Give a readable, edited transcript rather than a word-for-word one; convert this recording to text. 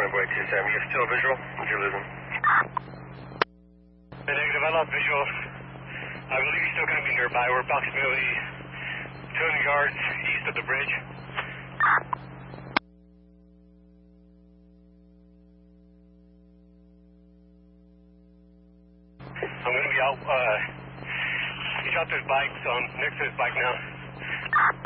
Boy 2-7. You still visual? Did you lose him? Negative, I lost visual. I believe he's still going to be nearby. We're approximately 200 yards east of the bridge. I'm going to be out. He dropped his bike, so I'm next to his bike now.